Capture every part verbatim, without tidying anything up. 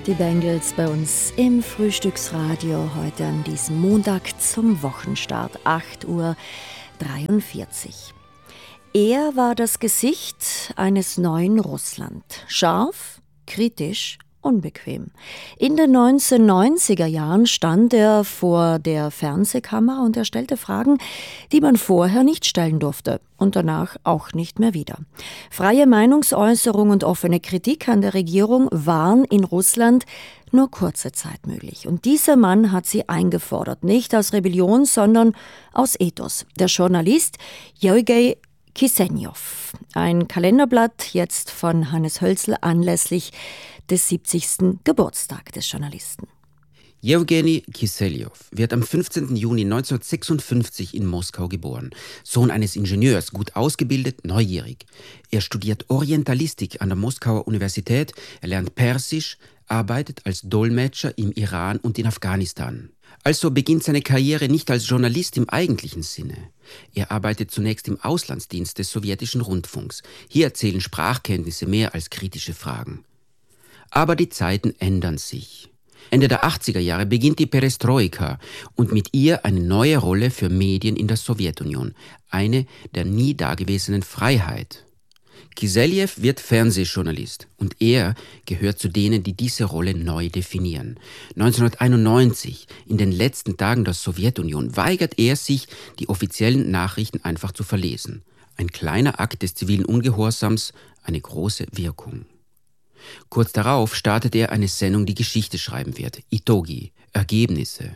Die Bengals bei uns im Frühstücksradio heute an diesem Montag zum Wochenstart, acht Uhr dreiundvierzig. Er war das Gesicht eines neuen Russland. Scharf, kritisch, unbequem. In den neunzehnhundertneunziger Jahren stand er vor der Fernsehkamera und er stellte Fragen, die man vorher nicht stellen durfte und danach auch nicht mehr wieder. Freie Meinungsäußerung und offene Kritik an der Regierung waren in Russland nur kurze Zeit möglich. Und dieser Mann hat sie eingefordert, nicht aus Rebellion, sondern aus Ethos. Der Journalist Jewgeni Kisseljow. Ein Kalenderblatt jetzt von Hannes Hölzl anlässlich des siebzigsten Geburtstag des Journalisten. Jewgeni Kisseljow wird am fünfzehnten Juni neunzehnhundertsechsundfünfzig in Moskau geboren. Sohn eines Ingenieurs, gut ausgebildet, neugierig. Er studiert Orientalistik an der Moskauer Universität, er lernt Persisch, arbeitet als Dolmetscher im Iran und in Afghanistan. Also beginnt seine Karriere nicht als Journalist im eigentlichen Sinne. Er arbeitet zunächst im Auslandsdienst des sowjetischen Rundfunks. Hier zählen Sprachkenntnisse mehr als kritische Fragen. Aber die Zeiten ändern sich. Ende der achtziger Jahre beginnt die Perestroika und mit ihr eine neue Rolle für Medien in der Sowjetunion, eine der nie dagewesenen Freiheit. Kisseljow wird Fernsehjournalist und er gehört zu denen, die diese Rolle neu definieren. neunzehnhunderteinundneunzig, in den letzten Tagen der Sowjetunion, weigert er sich, die offiziellen Nachrichten einfach zu verlesen. Ein kleiner Akt des zivilen Ungehorsams, eine große Wirkung. Kurz darauf startet er eine Sendung, die Geschichte schreiben wird. Itogi, Ergebnisse.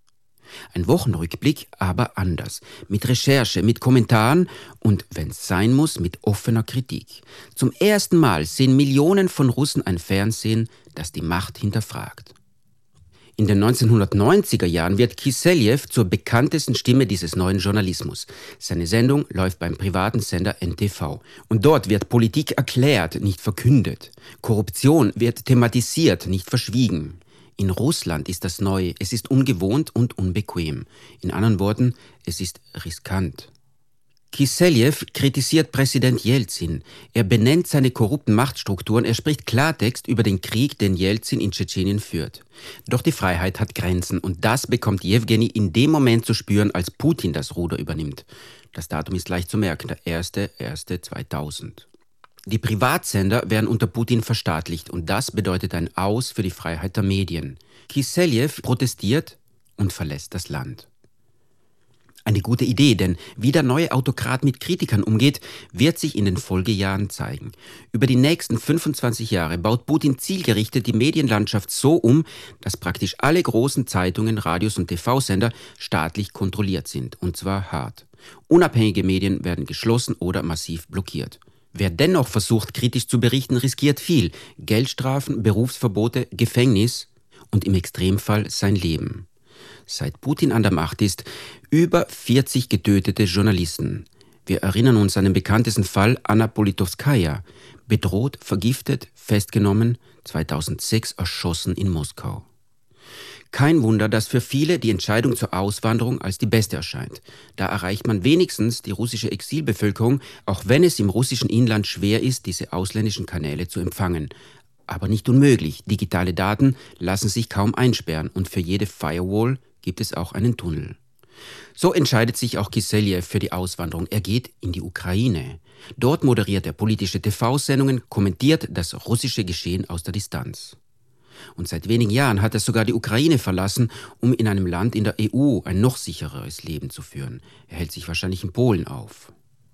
Ein Wochenrückblick, aber anders. Mit Recherche, mit Kommentaren und, wenn es sein muss, mit offener Kritik. Zum ersten Mal sehen Millionen von Russen ein Fernsehen, das die Macht hinterfragt. In den neunzehnhundertneunziger Jahren wird Kisseljow zur bekanntesten Stimme dieses neuen Journalismus. Seine Sendung läuft beim privaten Sender N T V. Und dort wird Politik erklärt, nicht verkündet. Korruption wird thematisiert, nicht verschwiegen. In Russland ist das neu, es ist ungewohnt und unbequem. In anderen Worten, es ist riskant. Kisseljow kritisiert Präsident Jelzin. Er benennt seine korrupten Machtstrukturen, er spricht Klartext über den Krieg, den Jelzin in Tschetschenien führt. Doch die Freiheit hat Grenzen und das bekommt Jewgeni in dem Moment zu spüren, als Putin das Ruder übernimmt. Das Datum ist leicht zu merken, der erste erste zweitausend. Die Privatsender werden unter Putin verstaatlicht und das bedeutet ein Aus für die Freiheit der Medien. Kisseljow protestiert und verlässt das Land. Eine gute Idee, denn wie der neue Autokrat mit Kritikern umgeht, wird sich in den Folgejahren zeigen. Über die nächsten fünfundzwanzig Jahre baut Putin zielgerichtet die Medienlandschaft so um, dass praktisch alle großen Zeitungen, Radios und T V-Sender staatlich kontrolliert sind, und zwar hart. Unabhängige Medien werden geschlossen oder massiv blockiert. Wer dennoch versucht, kritisch zu berichten, riskiert viel. Geldstrafen, Berufsverbote, Gefängnis und im Extremfall sein Leben. Seit Putin an der Macht ist, über vierzig getötete Journalisten. Wir erinnern uns an den bekanntesten Fall Anna Politowskaja, bedroht, vergiftet, festgenommen, zweitausendsechs erschossen in Moskau. Kein Wunder, dass für viele die Entscheidung zur Auswanderung als die beste erscheint. Da erreicht man wenigstens die russische Exilbevölkerung, auch wenn es im russischen Inland schwer ist, diese ausländischen Kanäle zu empfangen. Aber nicht unmöglich. Digitale Daten lassen sich kaum einsperren und für jede Firewall gibt es auch einen Tunnel. So entscheidet sich auch Kisseljow für die Auswanderung. Er geht in die Ukraine. Dort moderiert er politische T V-Sendungen, kommentiert das russische Geschehen aus der Distanz. Und seit wenigen Jahren hat er sogar die Ukraine verlassen, um in einem Land in der E U ein noch sichereres Leben zu führen. Er hält sich wahrscheinlich in Polen auf.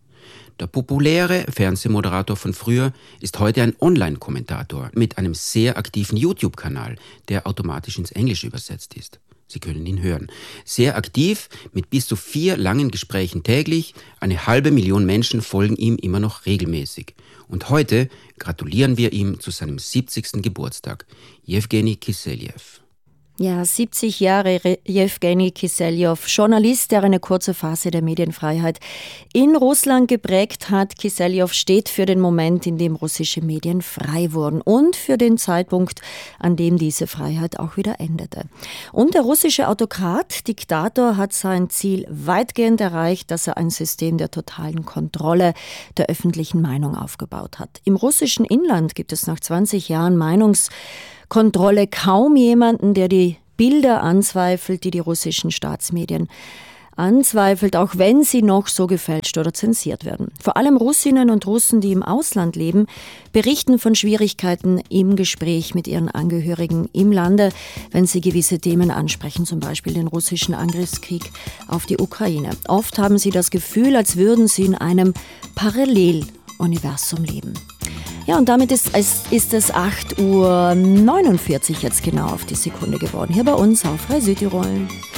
Der populäre Fernsehmoderator von früher ist heute ein Online-Kommentator mit einem sehr aktiven YouTube-Kanal, der automatisch ins Englische übersetzt ist. Sie können ihn hören. Sehr aktiv, mit bis zu vier langen Gesprächen täglich. Eine halbe Million Menschen folgen ihm immer noch regelmäßig. Und heute gratulieren wir ihm zu seinem siebzigsten Geburtstag. Jewgeni Kisseljow. Ja, siebzig Jahre Jewgeni Kisseljow, Journalist, der eine kurze Phase der Medienfreiheit in Russland geprägt hat. Kisseljow steht für den Moment, in dem russische Medien frei wurden und für den Zeitpunkt, an dem diese Freiheit auch wieder endete. Und der russische Autokrat, Diktator, hat sein Ziel weitgehend erreicht, dass er ein System der totalen Kontrolle der öffentlichen Meinung aufgebaut hat. Im russischen Inland gibt es nach zwanzig Jahren Meinungs- Kontrolle kaum jemanden, der die Bilder anzweifelt, die die russischen Staatsmedien anzweifelt, auch wenn sie noch so gefälscht oder zensiert werden. Vor allem Russinnen und Russen, die im Ausland leben, berichten von Schwierigkeiten im Gespräch mit ihren Angehörigen im Lande, wenn sie gewisse Themen ansprechen, zum Beispiel den russischen Angriffskrieg auf die Ukraine. Oft haben sie das Gefühl, als würden sie in einem Paralleluniversum leben. Ja, und damit ist es, ist es acht Uhr neunundvierzig jetzt genau auf die Sekunde geworden, hier bei uns auf Radio Südtirol.